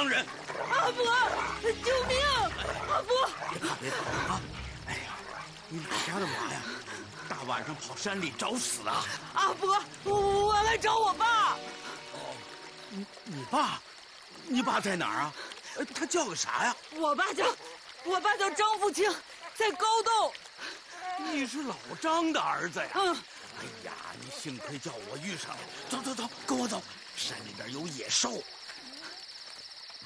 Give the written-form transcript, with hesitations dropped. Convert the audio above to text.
常人。 阿伯，救命！阿伯， 别怕啊！哎呀，你哪家的娃呀？大晚上跑山里找死啊！ 阿伯，我来找我爸。 哦，你爸？你爸在哪儿啊？他叫个啥呀？ 我爸叫张富清，在高洞。 你是老张的儿子呀？ 嗯。 哎呀，你幸亏叫我遇上了。走，跟我走。山里边有野兽，